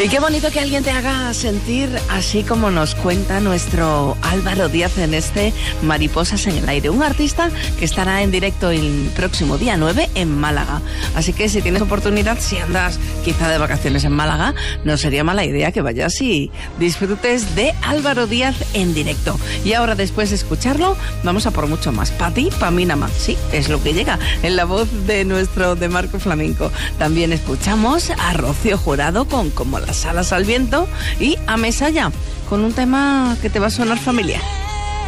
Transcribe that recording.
Y qué bonito que alguien te haga sentir así como nos cuenta nuestro Álvaro Díaz en este Mariposas en el Aire, un artista que estará en directo el próximo día 9 en Málaga. Así que si tienes oportunidad, si andas quizá de vacaciones en Málaga, no sería mala idea que vayas y disfrutes de Álvaro Díaz en directo. Y ahora, después de escucharlo, vamos a por mucho más. Pa' ti, pa' mí nada más. Sí, es lo que llega en la voz de nuestro de Marco Flamenco. También escuchamos a Rocío Jurado con Como las alas al viento y a Mesaya con un tema que te va a sonar familiar.